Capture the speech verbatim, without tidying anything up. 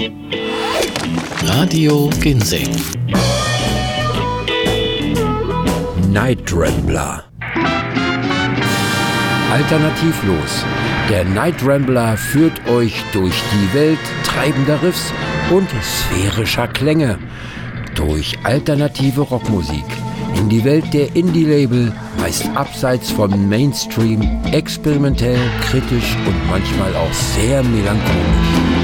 Radio Ginseng. Night Rambler. Alternativlos. Der Night Rambler führt euch durch die Welt treibender Riffs und sphärischer Klänge. Durch alternative Rockmusik. In die Welt der Indie-Label, meist abseits vom Mainstream, experimentell, kritisch und manchmal auch sehr melancholisch.